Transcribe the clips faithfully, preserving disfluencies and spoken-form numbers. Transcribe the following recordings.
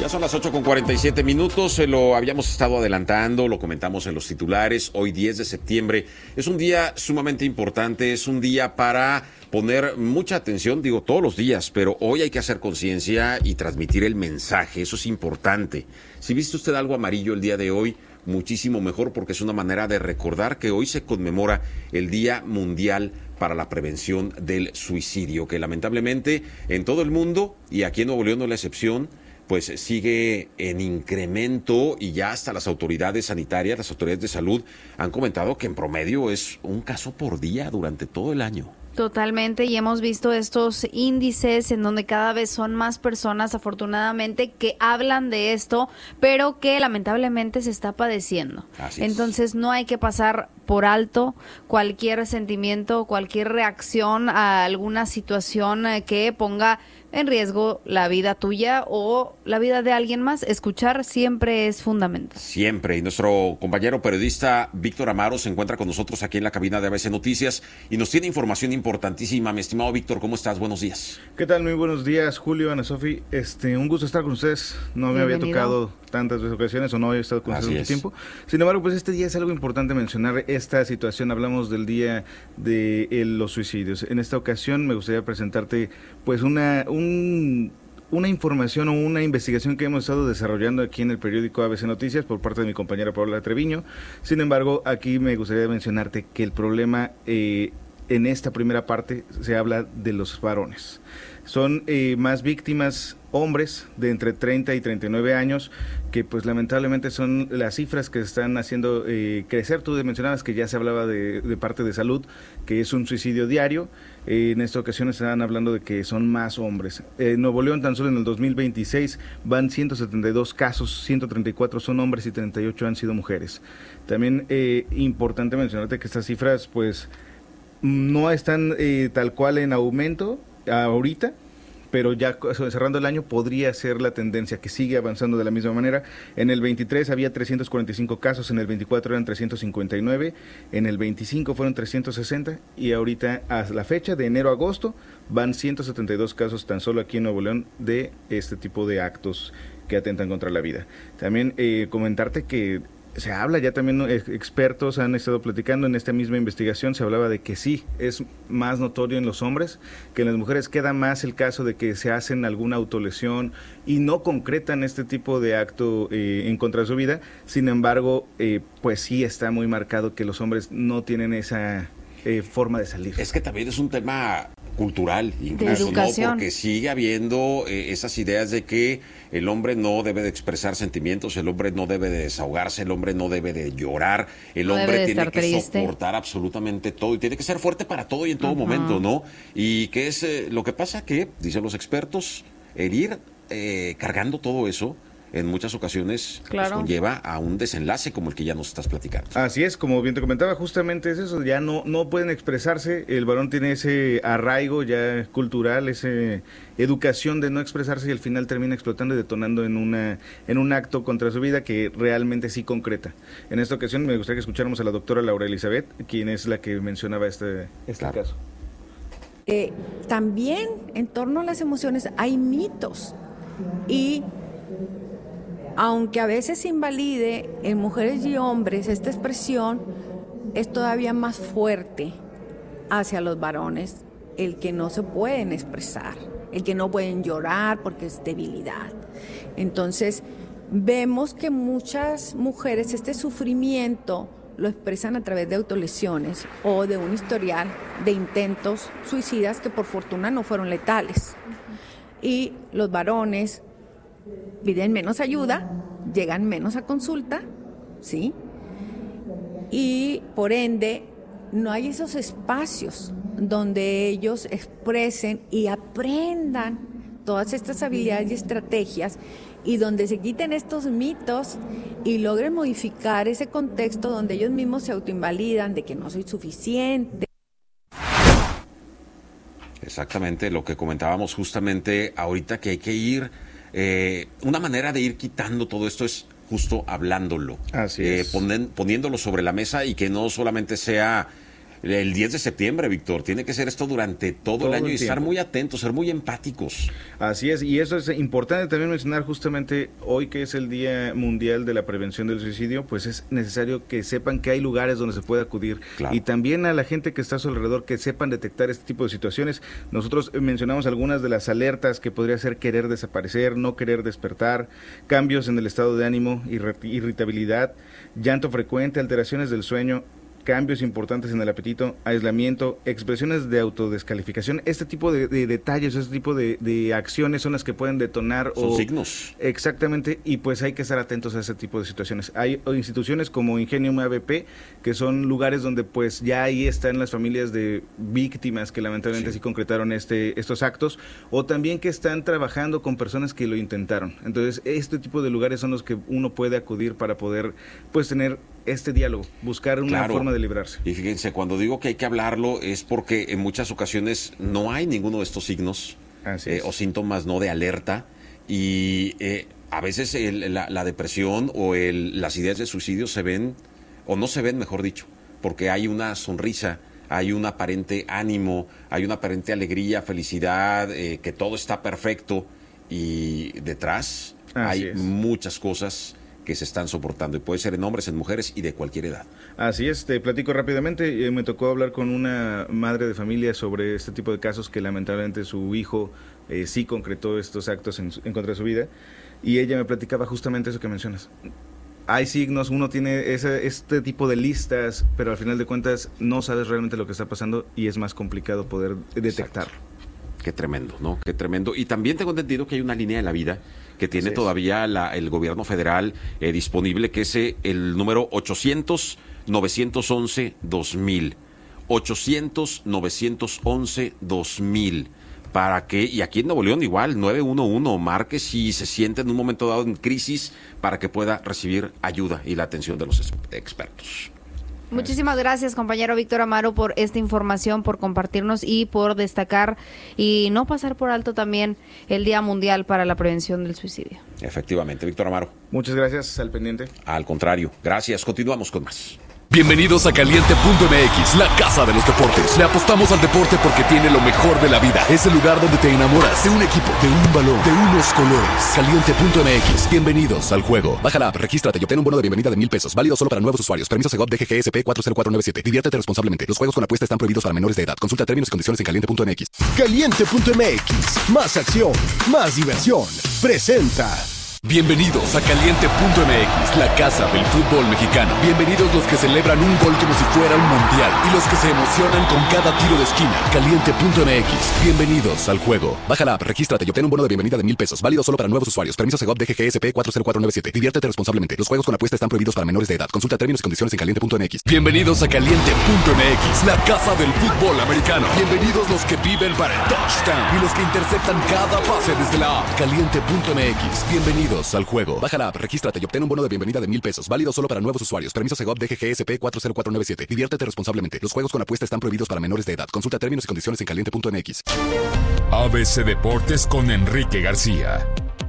Ya son las ocho con cuarenta y siete minutos, se lo habíamos estado adelantando, lo comentamos en los titulares. Hoy diez de septiembre es un día sumamente importante, es un día para poner mucha atención, digo todos los días, pero hoy hay que hacer conciencia y transmitir el mensaje, eso es importante. Si viste usted algo amarillo el día de hoy, muchísimo mejor, porque es una manera de recordar que hoy se conmemora el Día Mundial para la Prevención del Suicidio, que lamentablemente en todo el mundo, y aquí en Nuevo León no es la excepción, pues sigue en incremento, y ya hasta las autoridades sanitarias, las autoridades de salud han comentado que en promedio es un caso por día durante todo el año. Totalmente, y hemos visto estos índices en donde cada vez son más personas, afortunadamente, que hablan de esto, pero que lamentablemente se está padeciendo. Así es. Entonces no hay que pasar por alto cualquier sentimiento, cualquier reacción a alguna situación que ponga en riesgo la vida tuya o la vida de alguien más. Escuchar siempre es fundamental. Siempre. Y nuestro compañero periodista Víctor Amaro se encuentra con nosotros aquí en la cabina de A B C Noticias y nos tiene información importantísima. Mi estimado Víctor, ¿cómo estás? Buenos días. ¿Qué tal? Muy buenos días, Julio, Ana Sofi. Este, un gusto estar con ustedes. No me había tocado tantas ocasiones o no había estado con ustedes mucho tiempo. Sin embargo, pues este día es algo importante mencionar esta situación. Hablamos del día de eh, los suicidios. En esta ocasión me gustaría presentarte pues una un, una información o una investigación que hemos estado desarrollando aquí en el periódico A B C Noticias por parte de mi compañera Paola Treviño. Sin embargo, aquí me gustaría mencionarte que el problema eh, en esta primera parte se habla de los varones. Son eh, más víctimas hombres de entre treinta y treinta y nueve años, que pues lamentablemente son las cifras que están haciendo eh, crecer. Tú mencionabas que ya se hablaba de, de parte de salud, que es un suicidio diario. Eh, en esta ocasión están hablando de que son más hombres. En eh, Nuevo León, tan solo en el dos mil veintiséis, van ciento setenta y dos casos, ciento treinta y cuatro son hombres y treinta y ocho han sido mujeres. También eh, importante mencionarte que estas cifras pues no están eh, tal cual en aumento ahorita, pero ya cerrando el año podría ser la tendencia que sigue avanzando de la misma manera. En el veintitrés había trescientos cuarenta y cinco casos, en el veinticuatro eran trescientos cincuenta y nueve, en el veinticinco fueron trescientos sesenta y ahorita a la fecha de enero a agosto van ciento setenta y dos casos tan solo aquí en Nuevo León de este tipo de actos que atentan contra la vida. También eh, comentarte que se habla, ya también expertos han estado platicando en esta misma investigación, se hablaba de que sí, es más notorio en los hombres, que en las mujeres queda más el caso de que se hacen alguna autolesión y no concretan este tipo de acto eh, en contra de su vida. Sin embargo, eh, pues sí está muy marcado que los hombres no tienen esa eh, forma de salir. Es que también es un tema cultural, incluso, ¿no? Porque sigue habiendo eh, esas ideas de que el hombre no debe de expresar sentimientos, el hombre no debe de desahogarse, el hombre no debe de llorar, el no hombre de tiene que triste. soportar absolutamente todo y tiene que ser fuerte para todo y en todo uh-huh. momento, ¿no? Y que es eh, lo que pasa que, dicen los expertos, el ir eh, cargando todo eso en muchas ocasiones claro. pues, conlleva a un desenlace como el que ya nos estás platicando. Así es, como bien te comentaba, justamente es eso, ya no, no pueden expresarse, el varón tiene ese arraigo ya cultural, esa educación de no expresarse y al final termina explotando y detonando en una en un acto contra su vida que realmente sí concreta. En esta ocasión me gustaría que escucháramos a la doctora Laura Elizabeth, quien es la que mencionaba este, este claro. caso. Eh, también en torno a las emociones hay mitos y aunque a veces se invalide en mujeres y hombres, esta expresión es todavía más fuerte hacia los varones, el que no se pueden expresar, el que no pueden llorar porque es debilidad. Entonces, vemos que muchas mujeres este sufrimiento lo expresan a través de autolesiones o de un historial de intentos suicidas que por fortuna no fueron letales. Y los varones piden menos ayuda, llegan menos a consulta, ¿sí? Y por ende no hay esos espacios donde ellos expresen y aprendan todas estas habilidades y estrategias y donde se quiten estos mitos y logren modificar ese contexto donde ellos mismos se autoinvalidan de que no soy suficiente. Exactamente, lo que comentábamos justamente ahorita, que hay que ir, eh, una manera de ir quitando todo esto es justo hablándolo. Así eh, es. Ponen, poniéndolo sobre la mesa y que no solamente sea el diez de septiembre, Víctor. Tiene que ser esto durante todo, todo el año el y estar muy atentos, ser muy empáticos. Así es, y eso es importante también mencionar justamente hoy que es el Día Mundial de la Prevención del Suicidio, pues es necesario que sepan que hay lugares donde se puede acudir. Claro. Y también a la gente que está a su alrededor que sepan detectar este tipo de situaciones. Nosotros mencionamos algunas de las alertas que podría ser querer desaparecer, no querer despertar, cambios en el estado de ánimo, irritabilidad, llanto frecuente, alteraciones del sueño, cambios importantes en el apetito, aislamiento, expresiones de autodescalificación. Este tipo de, de detalles, este tipo de, de acciones son las que pueden detonar. Son o, signos. Exactamente, y pues hay que estar atentos a ese tipo de situaciones. Hay instituciones como Ingenium A B P, que son lugares donde pues ya ahí están las familias de víctimas que lamentablemente sí, sí concretaron este, estos actos, o también que están trabajando con personas que lo intentaron. Entonces, este tipo de lugares son los que uno puede acudir para poder pues tener este diálogo, buscar una claro. forma de librarse. Y fíjense, cuando digo que hay que hablarlo es porque en muchas ocasiones no hay ninguno de estos signos eh, o síntomas no de alerta y eh, a veces el, la, la depresión o el, las ideas de suicidio se ven o no se ven, mejor dicho, porque hay una sonrisa, hay un aparente ánimo, hay una aparente alegría, felicidad, eh, que todo está perfecto y detrás Así hay es. muchas cosas que se están soportando y puede ser en hombres, en mujeres y de cualquier edad. Así es, te platico rápidamente, eh, me tocó hablar con una madre de familia sobre este tipo de casos que lamentablemente su hijo eh, sí concretó estos actos en, en contra de su vida y ella me platicaba justamente eso que mencionas. Hay signos, uno tiene ese, este tipo de listas, pero al final de cuentas no sabes realmente lo que está pasando y es más complicado poder detectarlo. Exacto. Qué tremendo, ¿no? Qué tremendo. Y también tengo entendido que hay una línea de la vida que tiene sí, todavía la, el gobierno federal eh, disponible, que es eh, el número ochocientos, novecientos once, dos mil. ochocientos, novecientos once, dos mil. Para que, y aquí en Nuevo León igual, nueve uno uno, marque si se siente en un momento dado en crisis para que pueda recibir ayuda y la atención de los expertos. Muchísimas gracias, compañero Víctor Amaro, por esta información, por compartirnos y por destacar y no pasar por alto también el Día Mundial para la Prevención del Suicidio. Efectivamente, Víctor Amaro. Muchas gracias, al pendiente. Al contrario, gracias. Continuamos con más. Bienvenidos a Caliente punto M X, la casa de los deportes. Le apostamos al deporte porque tiene lo mejor de la vida. Es el lugar donde te enamoras de un equipo, de un balón, de unos colores. Caliente punto M X, bienvenidos al juego. Baja la app, regístrate y obtén un bono de bienvenida de mil pesos. Válido solo para nuevos usuarios. Permiso Segov D G G S P cuatro cero cuatro nueve siete. Diviértete responsablemente. Los juegos con apuesta están prohibidos para menores de edad. Consulta términos y condiciones en caliente punto M X. Caliente punto M X, más acción, más diversión. Presenta. Bienvenidos a Caliente punto M X, la casa del fútbol mexicano. Bienvenidos los que celebran un gol como si fuera un mundial y los que se emocionan con cada tiro de esquina. Caliente punto M X, bienvenidos al juego. Baja la app, regístrate y obtén un bono de bienvenida de mil pesos. Válido solo para nuevos usuarios. Permiso Segov D G G S P cuatro cero cuatro nueve siete. Diviértete responsablemente. Los juegos con apuesta están prohibidos para menores de edad. Consulta términos y condiciones en caliente punto M X. Bienvenidos a Caliente punto M X, la casa del fútbol americano. Bienvenidos los que viven para el touchdown y los que interceptan cada pase desde la app. Caliente punto M X, bienvenidos al juego. Baja la app, regístrate y obtén un bono de bienvenida de mil pesos. Válido solo para nuevos usuarios. Permiso Segov D G G S P cuatro cero cuatro nueve siete. Diviértete responsablemente. Los juegos con apuesta están prohibidos para menores de edad. Consulta términos y condiciones en caliente punto M X. A B C Deportes con Enrique García.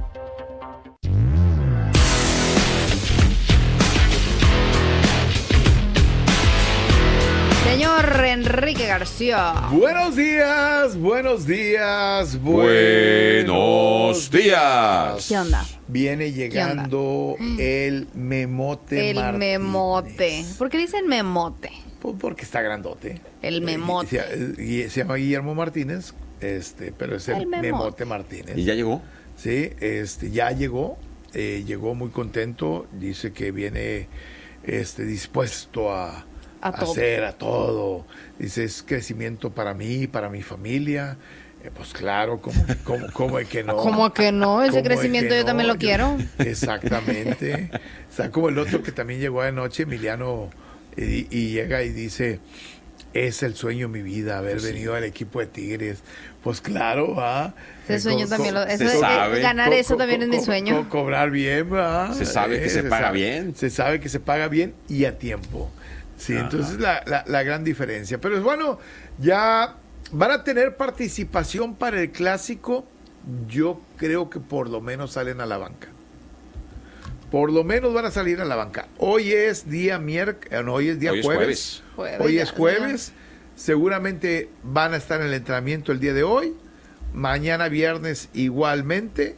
Señor Enrique García. Buenos días, buenos días, buenos días. ¿Qué onda? Viene llegando el Memote El Martínez. Memote. ¿Por qué dicen Memote? Pues porque está grandote. El Memote. Se, se llama Guillermo Martínez, este, pero es el, el Memote. Memote Martínez. ¿Y ya llegó? Sí, este, ya llegó. Eh, llegó muy contento. Dice que viene este, dispuesto a... A hacer a todo. Dice, es crecimiento para mí, para mi familia. Eh, pues claro, como, como, como es que no. ¿Cómo que no? Ese crecimiento yo no? también lo quiero. Exactamente. Está como el otro que también llegó anoche, Emiliano, y, y llega y dice, es el sueño de mi vida, haber sí. venido al equipo de Tigres. Pues claro, ¿ah? Ese sueño co- también, lo, eso, se sabe. Ganar co- eso también co- es mi sueño. Co- cobrar bien, ¿ah? Se sabe eh, que se, se paga sabe, bien. Se sabe que se paga bien y a tiempo. Sí, Ajá. entonces la, la, la gran diferencia. Pero es bueno, ya van a tener participación para el clásico. Yo creo que por lo menos salen a la banca. por lo menos van a salir a la banca. Hoy es día miércoles, no, hoy es día hoy jueves. Es jueves. Hoy ya, es jueves. Ya. Seguramente van a estar en el entrenamiento el día de hoy. Mañana viernes igualmente.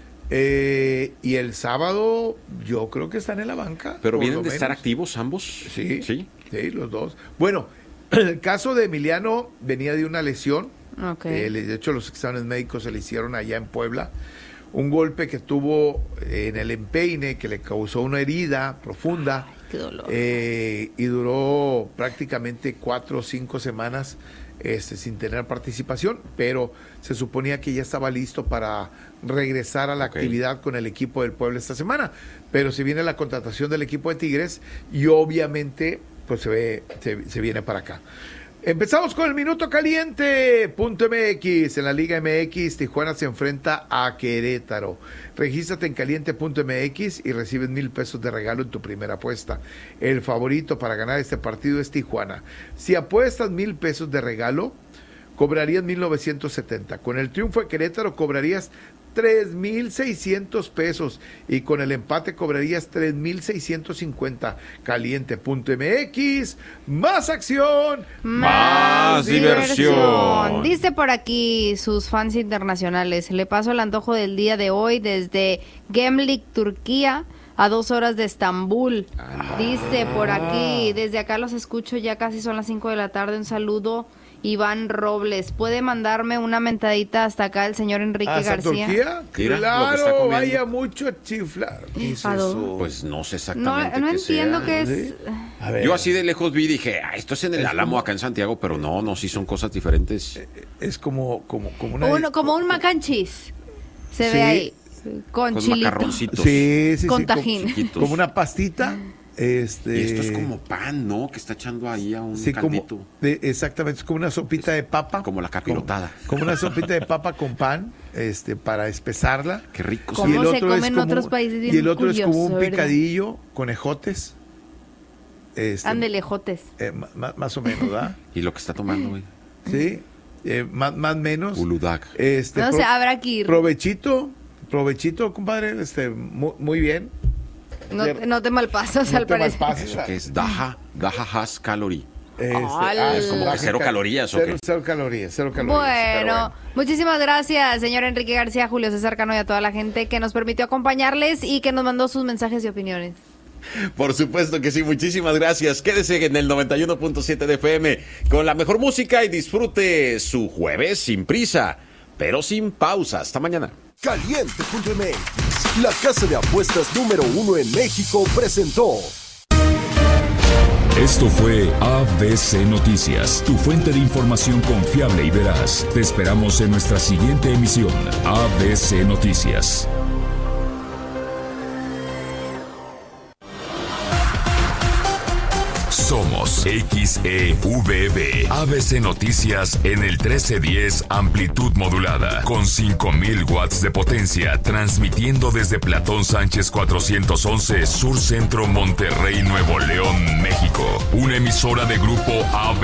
Eh, y el sábado yo creo que están en la banca. Pero vienen de menos. Estar activos ambos. Sí, sí, sí, los dos. Bueno, el caso de Emiliano venía de una lesión. Okay. Eh, de hecho, los exámenes médicos se le hicieron allá en Puebla. Un golpe que tuvo en el empeine que le causó una herida profunda. Ay, qué dolor. Eh, y duró prácticamente cuatro o cinco semanas este, sin tener participación, pero se suponía que ya estaba listo para regresar a la okay. actividad con el equipo del Puebla esta semana. Pero se viene la contratación del equipo de Tigres y obviamente pues se, ve, se, se viene para acá. Empezamos con el Minuto Caliente punto M X. En la Liga M X, Tijuana se enfrenta a Querétaro. Regístrate en caliente punto M X y recibes mil pesos de regalo en tu primera apuesta. El favorito para ganar este partido es Tijuana. Si apuestas mil pesos de regalo, cobrarías mil novecientos setenta. Con el triunfo de Querétaro cobrarías tres mil seiscientos pesos y con el empate cobrarías tres mil seiscientos cincuenta. caliente punto M X, más acción, más, más diversión. diversión. Dice por aquí sus fans internacionales, le paso el antojo del día de hoy desde Gemlik, Turquía, a dos horas de Estambul. Ah. Dice por aquí, desde acá los escucho, ya casi son las cinco de la tarde, un saludo. Iván Robles, ¿puede mandarme una mentadita hasta acá el señor Enrique ¿Hasta García? Turquía? Mira, claro, vaya mucho chiflar. ¿Qué es eso? Pues no sé exactamente. No, no qué entiendo sea. qué es. A ver. Yo así de lejos vi y dije, ah, esto es en el es Álamo, como... acá en Santiago, pero no, no, sí son cosas diferentes. Es como, como, como una. Uno, como un mac and cheese. Se sí. ve ahí. Con, con chilito. Macarroncitos. Sí, sí, con sí. tajín. Como, como una pastita. Este... Y esto es como pan, ¿no? Que está echando ahí a un sí, caldito. Como, de, exactamente, es como una sopita de papa. Como la capirotada. Como, como una sopita de papa con pan, este, para espesarla. Qué rico. ¿Cómo y el se otro come es en como, otros países bien Y el otro curioso, es como un ¿verdad? picadillo con ejotes. Este, Ándele, ejotes. Eh, más, más o menos, ¿verdad? Y lo que está tomando, güey. Sí, eh, más, más menos. Uludag. Este, no pro, sé, habrá que ir. Provechito, provechito, compadre, este, muy, muy bien. No, no te malpasas, no al te parecer. Malpasas. ¿Eso qué es? Daja, Daja has calorie. Este, ah, es como que cero calorías, ¿o cero, qué? Cero calorías, cero calorías. Bueno, bueno, muchísimas gracias, señor Enrique García, Julio César Cano y a toda la gente que nos permitió acompañarles y que nos mandó sus mensajes y opiniones. Por supuesto que sí, muchísimas gracias. Quédese en el noventa y uno punto siete de F M con la mejor música y disfrute su jueves sin prisa, pero sin pausa. Hasta mañana. caliente punto M X, la casa de apuestas número uno en México, presentó. Esto fue A B C Noticias, tu fuente de información confiable y veraz. Te esperamos en nuestra siguiente emisión. A B C Noticias. Somos X E V B, A B C Noticias en el trece diez amplitud modulada, con cinco mil watts de potencia, transmitiendo desde Platón Sánchez cuatrocientos once, Sur Centro, Monterrey, Nuevo León, México. Una emisora de Grupo A B C.